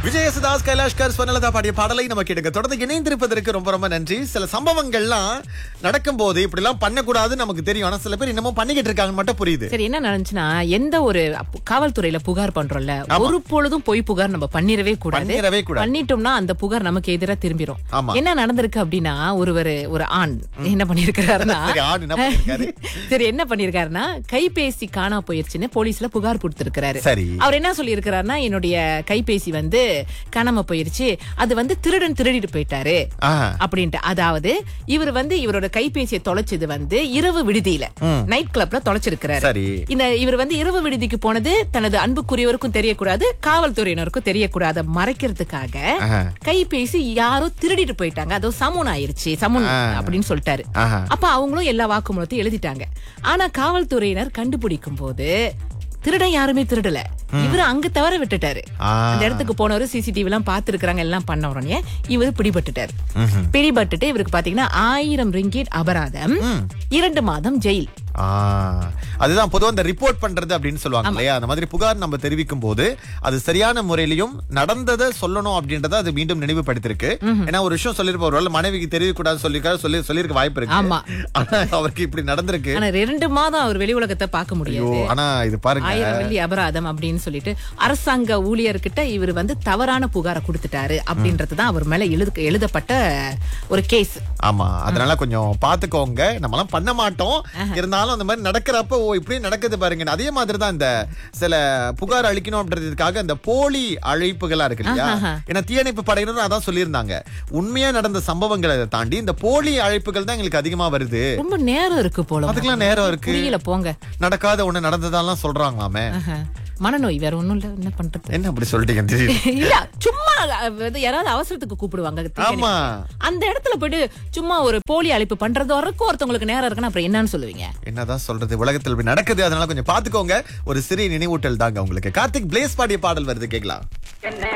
விஜயசுதாஸ் கைலாஷ்கர் ஸ்வர்ணலதா பாடிய பாடலை நம்ம கேட்டுங்க. தொடர்ந்து இணைந்திருப்பதற்கு ரொம்ப ரொம்ப நன்றி. சில சம்பவங்கள்லாம் நடக்கும் போது இப்படி எல்லாம் பண்ணக்கூடாதுன்னு நமக்கு தெரியும். ஆனா சில பேர் இன்னமும் பண்ணிக்கிட்டு இருக்காங்கன்னு மட்டும் புரியுது. சரி, என்ன நடந்துச்சுன்னா, எந்த ஒரு காவல்துறையில புகார் பண்றோம்ல, ஒரு பொழுதும் பொய் புகார் நம்ம பண்ணிடவே கூடாது. பண்ணிட்டோம்னா அந்த புகார் நமக்கு எதிராக திரும்பிடும். என்ன நடந்திருக்கு அப்படின்னா, ஒரு ஆண் என்ன பண்ணிருக்காருன்னா சரி என்ன பண்ணிருக்காருன்னா, கைபேசி காணா போயிருச்சுன்னு போலீஸ்ல புகார் கொடுத்திருக்காரு. அவர் என்ன சொல்லி இருக்காருன்னா, என்னுடைய கைபேசி வந்து காணாம போயிருச்சு, அது வந்து திருடிட்டு போயிட்டாரு அப்படின்ட்டு. அதாவது இவர் வந்து இவரோட கைபேசியை தொலைச்சது வந்து இரவு விடுதியில, நைட் கிளப்ல தொலைச்சிருக்கிறாரு. இவர் வந்து இரவு விடுதிக்கு போனது தனது அன்புக்குரியவருக்கும் தெரியக்கூடாது, காவல்துறையினருக்கும் தெரியக்கூடாது மறைக்கிறதுக்காக கைபேசி யாரோ திருடிட்டு போயிட்டாங்க, அதோ சமூன் ஆயிருச்சு, சமூன் அப்படின்னு சொல்லிட்டாரு. அப்ப அவங்களும் எல்லா வாக்குமூலத்தையும் எழுதிட்டாங்க. ஆனா காவல்துறையினர் கண்டுபிடிக்கும் போது திருடன் யாருமே திருடல, இவரு அங்க தவற விட்டுட்டாரு. அந்த இடத்துக்கு போனவரு சிசிடிவி எல்லாம் பாத்துருக்காங்க, எல்லாம் பண்ண உடனே இவரு பிடிபட்டுட்டாரு. பிடிபட்டுட்டு இவருக்கு பாத்தீங்கன்னா 1000 ரிங்கிட் அபராதம், 2 மாதம் ஜெயில். அதுதான் பொதுவா இந்த ரிப்போர்ட் பண்றது அப்படின்னு சொல்லுவாங்க இல்லையா? அந்த மாதிரி புகார் நம்ம தெரிவிக்கும் போது அது சரியான முறையிலையும் நடந்ததை சொல்லணும் அப்படின்றத அது மீண்டும் நினைவுபடுத்திருக்கு. ஏன்னா ஒரு விஷயம் சொல்லிருப்பவர் மனைவிக்கு தெரியக்கூடாது சொல்லிருக்க வாய்ப்பு இருக்கு. ஆனா அவருக்கு இப்படி நடந்திருக்கு. 2 மாதம் அவர் வெளி உலகத்தை பார்க்க முடியாது. ஆனா இது பாருங்க, 1000 வெள்ளி அபராதம் அப்படின்னு சொல்லிட்டு அரசாங்க ஊழியர்கிட்ட இவர் வந்து தவறான புகாரை கொடுத்துட்டாரு அப்படின்றதுதான் அவர் மேல எழுதப்பட்ட ஒரு கேஸ். ஆமா, அதனால கொஞ்சம் பாத்துக்கோங்க. நம்ம எல்லாம் பண்ண மாட்டோம், இருந்தாலும் அந்த மாதிரி நடக்கிறப்ப இப்படி நடக்குது பாருங்க. அதே மாதிரி தான் இந்த சில புகார் அளிக்கணும் அப்படின்றதுக்காக இந்த போலி அழைப்புகளா இருக்கு இல்லையா? ஏன்னா தீயணைப்பு படையினர் அதான் சொல்லியிருந்தாங்க, உண்மையா நடந்த சம்பவங்களை தாண்டி இந்த போலி அழைப்புகள் தான் எங்களுக்கு அதிகமா வருது. ரொம்ப நேரம் இருக்கு போல, அதுக்கெல்லாம் நேரம் இருக்கு, போங்க, நடக்காத ஒண்ணு நடந்ததாலாம் சொல்றாங்களாமே. மனநோய் வேற ஒண்ணும் இல்ல, என்ன பண்றது? என்ன அப்படி சொல்லிட்டீங்க? இல்ல, சும்மா யாராவது அவசரத்துக்கு கூப்பிடுவாங்க, அந்த இடத்துல போயிட்டு சும்மா ஒரு போலி அழைப்பு பண்றது வரைக்கும் ஒருத்தவங்களுக்கு நேரம் இருக்குன்னா அப்புறம் என்னன்னு சொல்லுவீங்க? என்னதான் சொல்றது, உலகத்தில் இப்படி நடக்குது. அதனால கொஞ்சம் பாத்துக்கோங்க. ஒரு சிறிய நினைவூட்டல் தாங்க உங்களுக்கு. கார்த்திக் பிளேஸ் பாடிய பாடல் வருது, கேட்கலாம்.